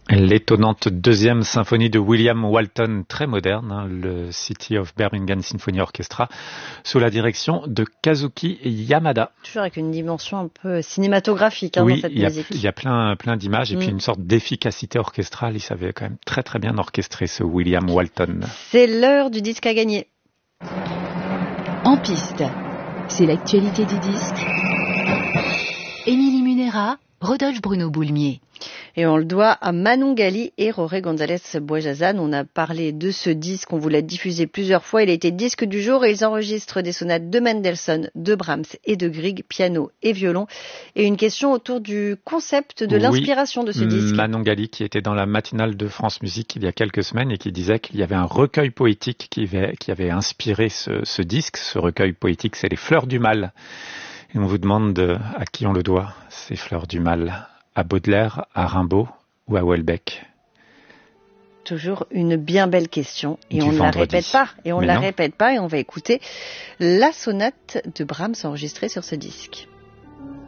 L'étonnante deuxième symphonie de William Walton, très moderne, le City of Birmingham Symphony Orchestra, sous la direction de Kazuki Yamada. Toujours avec une dimension un peu cinématographique dans cette musique. Il y a plein d'images et puis une sorte d'efficacité orchestrale. Il savait quand même très très bien orchestrer ce William Walton. C'est l'heure du disque à gagner. En piste, c'est l'actualité du disque. Émilie Munera, Rodolphe Bruno Boulmier. Et on le doit à Manon Gali et Jorge González Buajazan. On a parlé de ce disque, on vous l'a diffusé plusieurs fois. Il a été disque du jour et ils enregistrent des sonates de Mendelssohn, de Brahms et de Grieg, piano et violon. Et une question autour du concept de l'inspiration de ce disque. Manon Gali qui était dans la matinale de France Musique il y a quelques semaines et qui disait qu'il y avait un recueil poétique qui avait inspiré ce disque. Ce recueil poétique, c'est Les Fleurs du Mal. Et on vous demande à qui on le doit, ces Fleurs du Mal. À Baudelaire, à Rimbaud ou à Houellebecq? Toujours une bien belle question et on ne la répète pas. Et on ne la répète pas et on va écouter la sonate de Brahms enregistrée sur ce disque.